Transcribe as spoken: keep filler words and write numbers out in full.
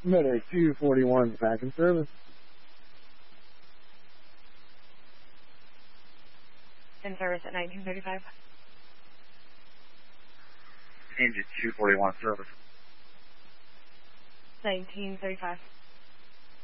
Mayday two forty-one, back in service. In service at nineteen thirty-five. Engine two forty-one service. nineteen thirty-five.